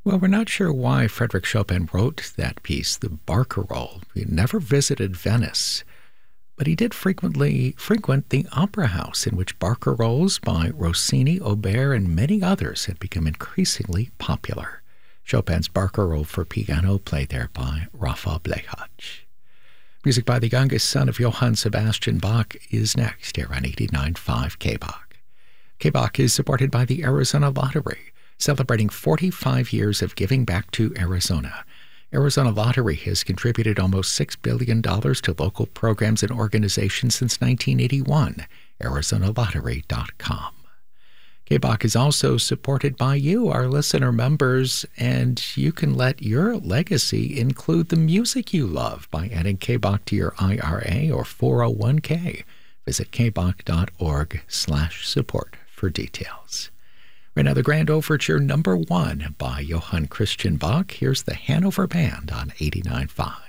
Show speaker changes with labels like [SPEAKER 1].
[SPEAKER 1] Well, we're not sure why Frédéric Chopin wrote that piece, the Barcarolle. He never visited Venice, but he did frequent the opera house, in which barcarolles by Rossini, Auber, and many others had become increasingly popular. Chopin's Barcarolle for piano, played there by Raphael Blechach. Music by the youngest son of Johann Sebastian Bach is next here on 89.5 K-Bach. K-Bach is supported by the Arizona Lottery, celebrating 45 years of giving back to Arizona. Arizona Lottery has contributed almost $6 billion to local programs and organizations since 1981. ArizonaLottery.com. K-Bach is also supported by you, our listener members, and you can let your legacy include the music you love by adding K-Bach to your IRA or 401k. Visit kbach.org/support for details. Right now, the Grand Overture No. 1 by Johann Christian Bach. Here's the Hanover Band on 89.5.